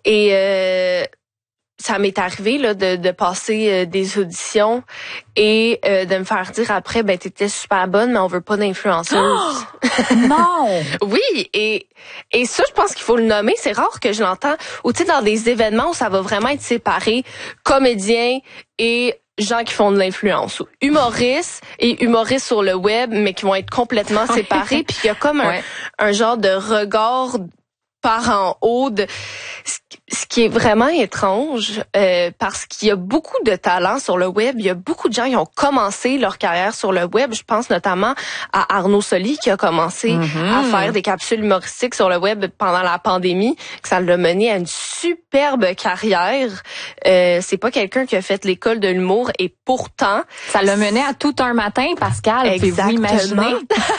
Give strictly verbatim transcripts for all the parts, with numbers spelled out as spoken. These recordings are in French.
Et euh, ça m'est arrivé là de, de passer euh, des auditions et euh, de me faire dire après, ben t'étais super bonne, mais on veut pas d'influenceuse. Oh! Non! Oui, et et ça, je pense qu'il faut le nommer. C'est rare que je l'entends. Ou tu sais, dans des événements où ça va vraiment être séparé, comédiens et gens qui font de l'influence, ou humoristes et humoristes sur le web, mais qui vont être complètement séparés. Puis il y a comme un, ouais. un genre de regard par en haut de ce qui est vraiment étrange euh, parce qu'il y a beaucoup de talents sur le web. Il y a beaucoup de gens qui ont commencé leur carrière sur le web. Je pense notamment à Arnaud Soli qui a commencé mm-hmm. à faire des capsules humoristiques sur le web pendant la pandémie, que ça l'a mené à une superbe carrière. Euh, c'est pas quelqu'un qui a fait l'école de l'humour et pourtant... Ça l'a mené à tout un matin, Pascal. Exactement. Pouvez-vous imaginer?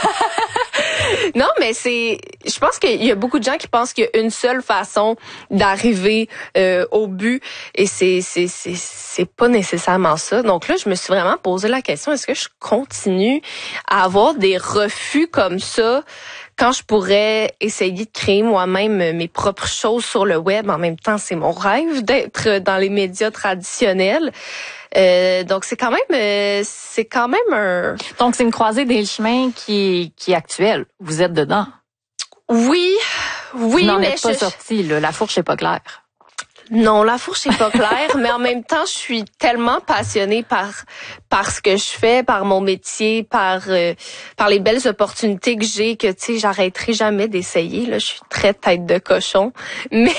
Non, mais c'est... Je pense qu'il y a beaucoup de gens qui pensent qu'il y a une seule façon d'arriver euh, au but et c'est, c'est, c'est, c'est pas nécessairement ça. Donc là, je me suis vraiment posé la question, est-ce que je continue à avoir des refus comme ça quand je pourrais essayer de créer moi-même mes propres choses sur le web? En même temps, c'est mon rêve d'être dans les médias traditionnels. Euh, donc c'est quand même euh, c'est quand même un donc c'est une croisée des chemins qui qui est actuelle. Vous êtes dedans. Oui, oui, vous n'en mais êtes pas je... sorti là, la fourche est pas claire. Non, la fourche est pas claire, mais en même temps, je suis tellement passionnée par par ce que je fais, par mon métier, par euh, par les belles opportunités que j'ai que tu sais, j'arrêterai jamais d'essayer là, je suis très tête de cochon. Mais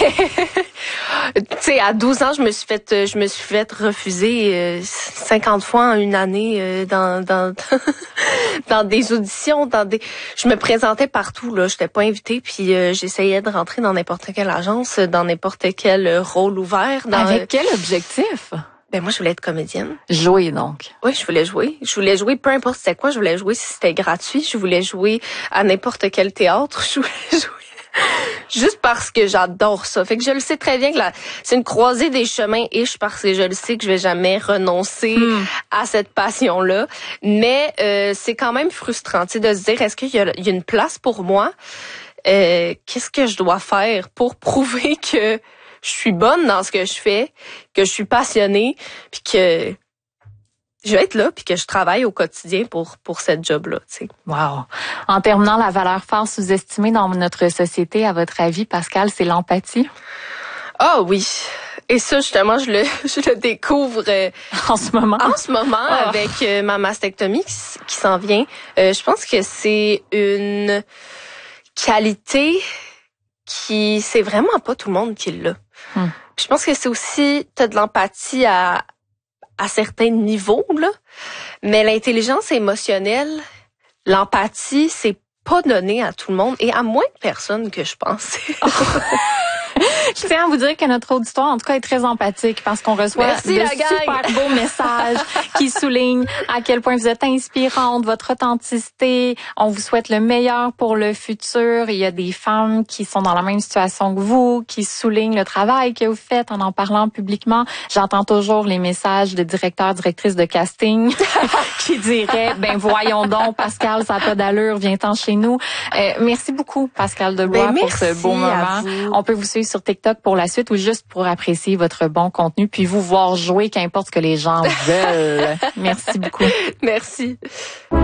tu sais, à douze ans, je me suis fait je me suis fait refuser euh, cinquante fois en une année euh, dans dans dans des auditions, dans des je me présentais partout là, j'étais pas invitée puis euh, j'essayais de rentrer dans n'importe quelle agence, dans n'importe quel rôle ouvert. Dans, Avec quel objectif? Ben moi, je voulais être comédienne. Jouer, donc. Oui, je voulais jouer. Je voulais jouer peu importe c'était quoi. Je voulais jouer si c'était gratuit. Je voulais jouer à n'importe quel théâtre. Je voulais jouer juste parce que j'adore ça. Fait que je le sais très bien que là, c'est une croisée des chemins et je parce que je le sais que je vais jamais renoncer mm. à cette passion-là. Mais euh, c'est quand même frustrant, tu sais, de se dire, est-ce qu'il y a, il y a une place pour moi? Euh, qu'est-ce que je dois faire pour prouver que je suis bonne dans ce que je fais, que je suis passionnée, puis que je vais être là, puis que je travaille au quotidien pour pour cette job-là, tu sais. Wow. En terminant, la valeur forte sous-estimée dans notre société, à votre avis, Pascal, c'est l'empathie? Ah oh, oui. Et ça, justement, je le je le découvre euh, en ce moment. En ce moment, oh. avec euh, ma mastectomie qui, qui s'en vient. Euh, je pense que c'est une qualité qui c'est vraiment pas tout le monde qui l'a. Hmm. Je pense que c'est aussi t'as de l'empathie à à certains niveaux là, mais l'intelligence émotionnelle, l'empathie, c'est pas donné à tout le monde et à moins de personnes que je pense. Oh. Je tiens à vous dire que notre auditoire, en tout cas, est très empathique parce qu'on reçoit Merci, de super beaux messages qui soulignent à quel point vous êtes inspirante, votre authenticité. On vous souhaite le meilleur pour le futur. Il y a des femmes qui sont dans la même situation que vous, qui soulignent le travail que vous faites en en parlant publiquement. J'entends toujours les messages de directeurs, directrices de casting qui diraient, ben voyons donc, Pascal, ça n'a pas d'allure, viens-t'en chez nous. Euh, merci beaucoup, Pascal Debois, ben, pour ce beau moment. On peut vous suivre sur TikTok pour la suite ou juste pour apprécier votre bon contenu puis vous voir jouer, qu'importe ce que les gens veulent. Merci beaucoup. Merci.